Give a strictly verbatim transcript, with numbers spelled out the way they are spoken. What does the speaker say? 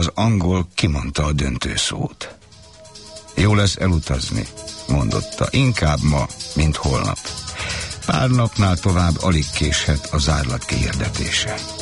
Az angol kimondta a döntő szót. Jó lesz elutazni, mondotta, inkább ma, mint holnap. Pár napnál tovább alig késhet a zárlat kihirdetése.